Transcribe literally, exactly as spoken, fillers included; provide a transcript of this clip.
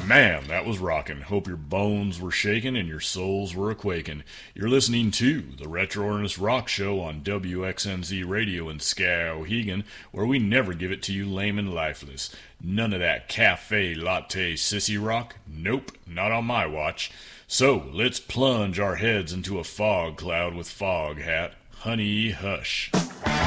Man, that was rockin'. Hope your bones were shaking and your souls were a-quaking. You're listening to the Retro Ernest Rock Show on W X N Z Radio in Skowhegan, where we never give it to you lame and lifeless. None of that cafe latte sissy rock. Nope, not on my watch. So, let's plunge our heads into a fog cloud with Fog Hat. Honey, hush.